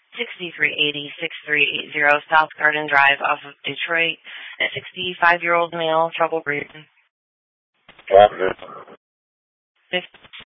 6380 South Garden Drive off of Detroit. A 65-year-old male, trouble breathing.